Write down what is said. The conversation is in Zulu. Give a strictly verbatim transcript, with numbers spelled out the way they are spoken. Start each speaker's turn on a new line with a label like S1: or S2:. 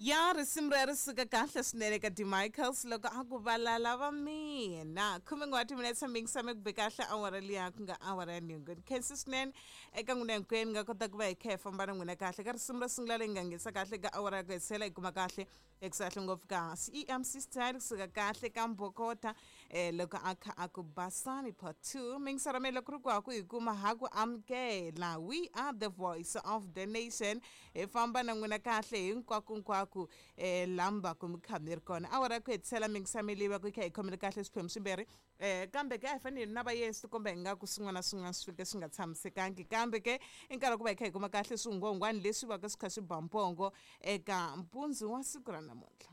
S1: Ya risimu ri suka kahle swinene ka DeMichaels loko a ku valala va mina khume n'wati minutes mbingisame ku be kahle awara liya ku nga awara ya nyungu khensi swinene eka n'wina hinkwenu nga kota ku va hi kha hi famba na n'wina kahle ka risimu ro sungula leyi nga nghenisa kahle ka awara ya ku hetisela hi kuma kahle ekusahle ngopfu ka C E M C style kusuka kahle ka mbokota eh loko a kha a ku basani part two mingisarame loko ri ku haku hi kuma haku amukela we are the voice of the nation hi famba na n'wina kahle hinkwako hinkwako ku eh lamba ku mikhameri kona awara ku hetisela mingisameliwa ku kha hi khomile kahle swiphemu swimbirhi eh kambe ke a hi fanele na va yesi tikomba hi nga ku swin'wana na swin'wana swi fike swi nga tshamisekangi kambe ke i nkarhi ku va hi kha hi kuma kahle swihungwangwani leswi va ka swi kha swi ba mpongo eka mpundzu wa siku ra namuntlha.